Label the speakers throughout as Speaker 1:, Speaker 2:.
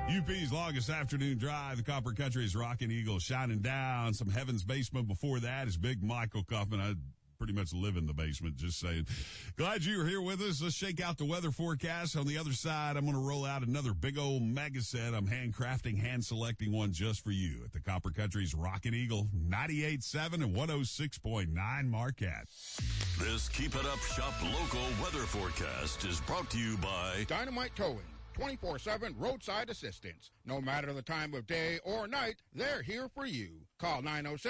Speaker 1: UP's longest afternoon drive, the Copper Country's Rockin' Eagle shining down. Some Heaven's Basement before that is Big Michael Kaufman. I pretty much live in the basement, just saying. Glad you were here with us. Let's shake out the weather forecast. On the other side, I'm going to roll out another big old mega set. I'm handcrafting, hand-selecting one just for you at the Copper Country's Rockin' Eagle, 98.7 and 106.9 Marquette.
Speaker 2: This Keep It Up Shop local weather forecast is brought to you by
Speaker 3: Dynamite Towing. 24/7 roadside assistance. No matter the time of day or night, they're here for you. Call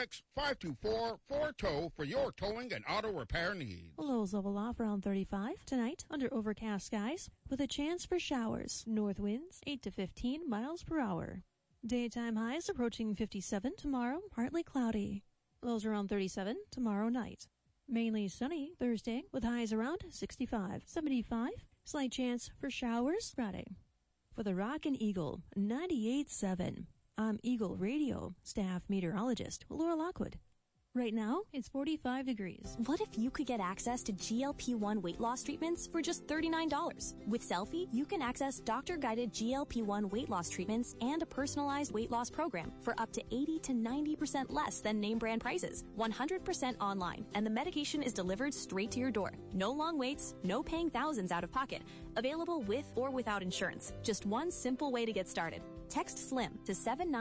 Speaker 3: 906-524-4TOW for your towing and auto repair needs.
Speaker 4: Lows level off around 35 tonight under overcast skies with a chance for showers. North winds 8 to 15 miles per hour. Daytime highs approaching 57 tomorrow, partly cloudy. Lows around 37 tomorrow night. Mainly sunny Thursday with highs around 65, 75. Slight chance for showers Friday. For the Rockin' Eagle, 98.7. I'm Eagle Radio staff meteorologist Laura Lockwood. Right now, it's 45 degrees.
Speaker 5: What if you could get access to GLP-1 weight loss treatments for just $39? With Selfie, you can access doctor-guided GLP-1 weight loss treatments and a personalized weight loss program for up to 80 to 90% less than name brand prices, 100% online, and the medication is delivered straight to your door. No long waits, no paying thousands out of pocket. Available with or without insurance. Just one simple way to get started. Text SLIM to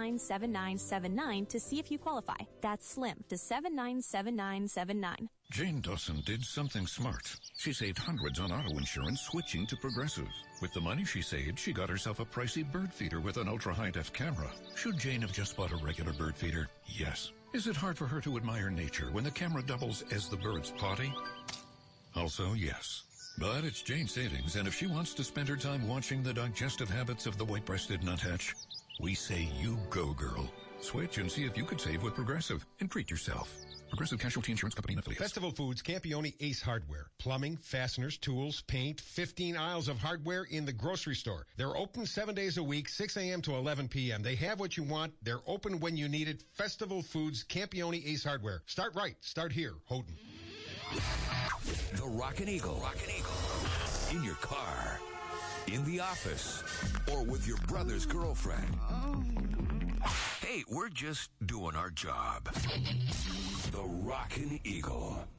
Speaker 5: 797979 to see if you qualify. That's SLIM to 797979.
Speaker 6: Jane Dawson did something smart. She saved hundreds on auto insurance switching to Progressive. With the money she saved, she got herself a pricey bird feeder with an ultra-high-def camera. Should Jane have just bought a regular bird feeder? Yes. Is it hard for her to admire nature when the camera doubles as the bird's potty? Also, yes. But it's Jane's savings, and if she wants to spend her time watching the digestive habits of the white-breasted nuthatch, we say you go, girl. Switch and see if you could save with Progressive and treat yourself. Progressive Casualty Insurance Company and Affiliates.
Speaker 7: Festival Foods, Campione Ace Hardware. Plumbing, fasteners, tools, paint, 15 aisles of hardware in the grocery store. They're open 7 days a week, 6 a.m. to 11 p.m. They have what you want. They're open when you need it. Festival Foods, Campione Ace Hardware. Start right. Start here. Houghton.
Speaker 8: The Rockin' Eagle. Rockin' Eagle. In your car, in the office, or with your brother's girlfriend. Hey, we're just doing our job. The Rockin' Eagle.